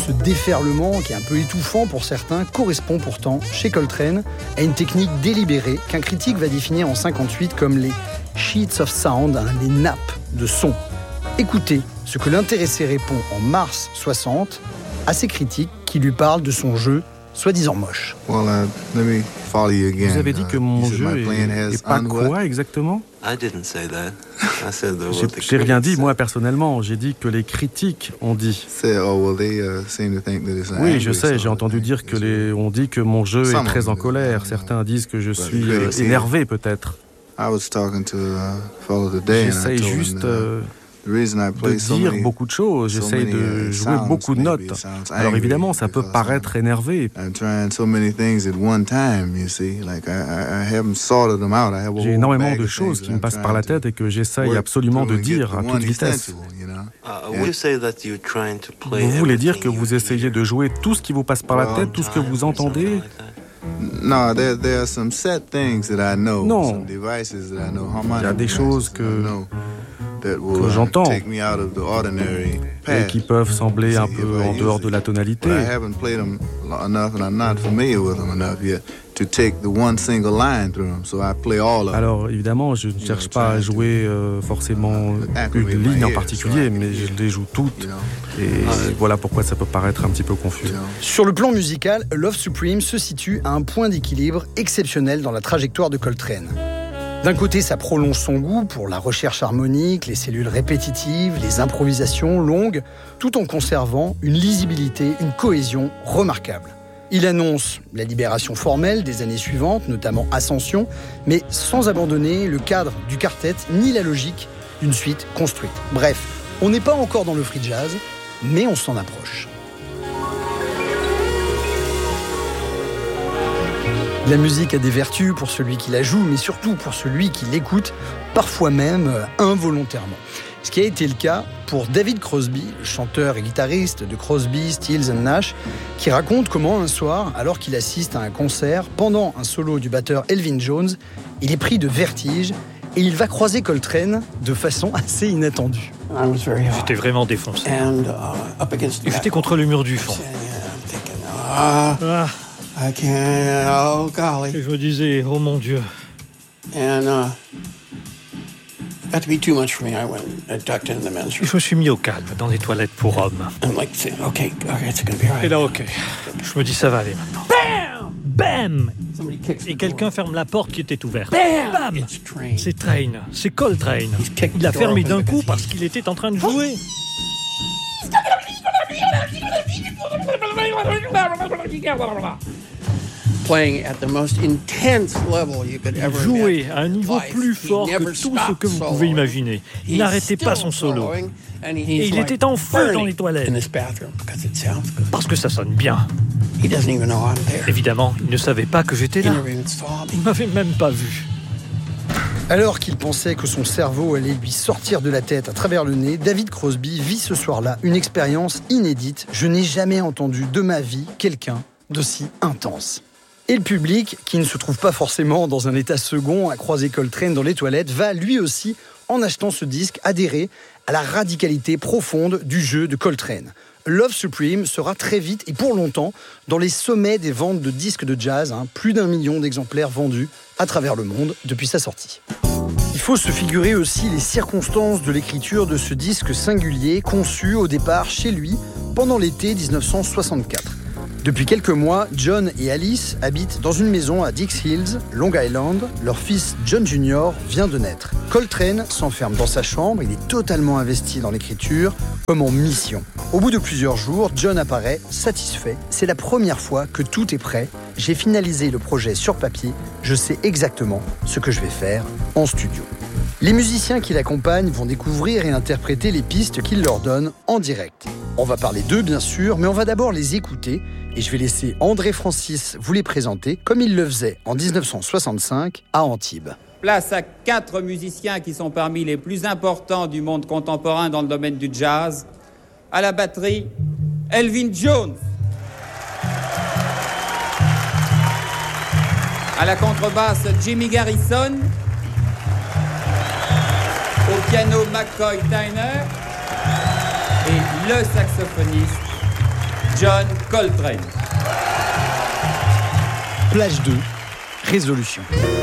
ce déferlement qui est un peu étouffant pour certains correspond pourtant, chez Coltrane, à une technique délibérée qu'un critique va définir en 58 comme les sheets of sound, les nappes de son. Écoutez ce que l'intéressé répond en mars 60 à ses critiques qui lui parlent de son jeu soi-disant moche. Vous avez dit que mon jeu est pas quoi exactement ? J'ai rien dit, moi, personnellement. J'ai dit que les critiques ont dit. Oui, je sais, j'ai entendu dire on dit que mon jeu est très en colère. Certains disent que je suis énervé, peut-être. J'essaye juste de dire beaucoup de choses, j'essaye de jouer beaucoup de notes. Alors évidemment, ça peut paraître énervé. J'ai énormément de choses qui me passent par la tête et que j'essaye absolument de dire à toute vitesse. Vous voulez dire que vous essayez de jouer tout ce qui vous passe par la tête, tout ce que vous entendez ? Non, il y a des choses que j'entends et qui peuvent sembler un peu en dehors de la tonalité. Alors évidemment, je ne cherche pas à jouer forcément une ligne en particulier, mais je les joue toutes. Et voilà pourquoi ça peut paraître un petit peu confus. Sur le plan musical, Love Supreme se situe à un point d'équilibre exceptionnel dans la trajectoire de Coltrane. D'un côté, ça prolonge son goût pour la recherche harmonique, les cellules répétitives, les improvisations longues, tout en conservant une lisibilité, une cohésion remarquable. Il annonce la libération formelle des années suivantes, notamment Ascension, mais sans abandonner le cadre du quartet ni la logique d'une suite construite. Bref, on n'est pas encore dans le free jazz, mais on s'en approche. La musique a des vertus pour celui qui la joue, mais surtout pour celui qui l'écoute, parfois même involontairement. Ce qui a été le cas pour David Crosby, le chanteur et guitariste de Crosby, Stills & Nash, qui raconte comment un soir, alors qu'il assiste à un concert, pendant un solo du batteur Elvin Jones, il est pris de vertige et il va croiser Coltrane de façon assez inattendue. J'étais vraiment défoncé. Et j'étais contre le mur du fond. I can't, oh golly. Et je me disais, oh mon Dieu. And got to be too much for me. I went and ducked into the men's room. Je me suis mis au calme dans les toilettes pour hommes. I'm like, okay, it's gonna be all right. Et là, ok. Je me dis, ça va aller maintenant. Bam! Et quelqu'un ferme la porte qui était ouverte. Bam! C'est Train, c'est Coltrane. Il a fermé d'un coup parce qu'il était en train de jouer. Playing at the most intense level you could ever jouer à un niveau plus fort que tout ce que vous pouvez imaginer. Il n'arrêtait pas son solo. Et il était en feu dans les toilettes. Parce que ça sonne bien. Évidemment, il ne savait pas que j'étais là. Il m'avait même pas vu. Alors qu'il pensait que son cerveau allait lui sortir de la tête à travers le nez, David Crosby vit ce soir-là une expérience inédite. Je n'ai jamais entendu de ma vie quelqu'un d'aussi intense. Et le public, qui ne se trouve pas forcément dans un état second à croiser Coltrane dans les toilettes, va lui aussi, en achetant ce disque, adhérer à la radicalité profonde du jeu de Coltrane. Love Supreme sera très vite et pour longtemps dans les sommets des ventes de disques de jazz, plus d'1 million d'exemplaires vendus à travers le monde depuis sa sortie. Il faut se figurer aussi les circonstances de l'écriture de ce disque singulier conçu au départ chez lui pendant l'été 1964. Depuis quelques mois, John et Alice habitent dans une maison à Dix Hills, Long Island. Leur fils John Jr. vient de naître. Coltrane s'enferme dans sa chambre, il est totalement investi dans l'écriture, comme en mission. Au bout de plusieurs jours, John apparaît satisfait. C'est la première fois que tout est prêt. J'ai finalisé le projet sur papier. Je sais exactement ce que je vais faire en studio. Les musiciens qui l'accompagnent vont découvrir et interpréter les pistes qu'il leur donne en direct. On va parler d'eux, bien sûr, mais on va d'abord les écouter. Et je vais laisser André Francis vous les présenter, comme il le faisait en 1965 à Antibes. Place à 4 musiciens qui sont parmi les plus importants du monde contemporain dans le domaine du jazz. À la batterie, Elvin Jones. À la contrebasse, Jimmy Garrison. Au piano, McCoy Tyner. Et le saxophoniste, John Coltrane. Plage 2, Résolution.